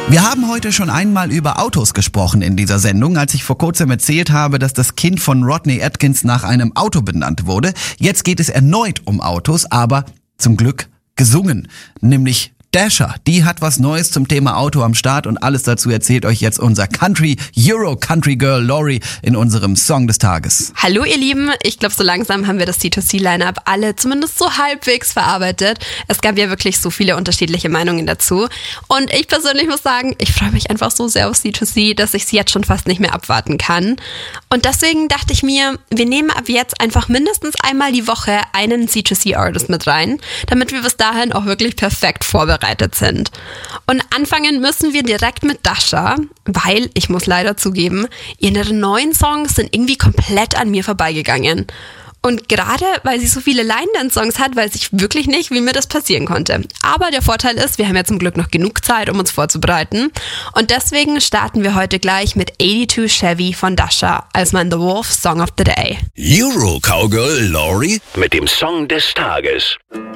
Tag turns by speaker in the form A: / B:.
A: Wir haben heute schon einmal über Autos gesprochen in dieser Sendung, als ich vor kurzem erzählt habe, dass das Kind von Rodney Atkins nach einem Auto benannt wurde. Jetzt geht es erneut um Autos, aber zum Glück gesungen, nämlich Dasher. Die hat was Neues zum Thema Auto am Start und alles dazu erzählt euch jetzt unser Country Girl Lori in unserem Song des Tages.
B: Hallo ihr Lieben, ich glaube so langsam haben wir das C2C-Line-Up alle zumindest so halbwegs verarbeitet. Es gab ja wirklich so viele unterschiedliche Meinungen dazu und ich persönlich muss sagen, ich freue mich einfach so sehr auf C2C, dass ich es jetzt schon fast nicht mehr abwarten kann. Und deswegen dachte ich mir, wir nehmen ab jetzt einfach mindestens einmal die Woche einen C2C-Artist mit rein, damit wir bis dahin auch wirklich perfekt vorbereitet sind. Und anfangen müssen wir direkt mit Dasher, weil, ich muss leider zugeben, ihre neuen Songs sind irgendwie komplett an mir vorbeigegangen. Und gerade weil sie so viele Line-Dance-Songs hat, weiß ich wirklich nicht, wie mir das passieren konnte. Aber der Vorteil ist, wir haben ja zum Glück noch genug Zeit, um uns vorzubereiten. Und deswegen starten wir heute gleich mit 82 Chevy von Dasher als mein The Wolf Song of the Day.
C: Euro Cowgirl Lori mit dem Song des Tages.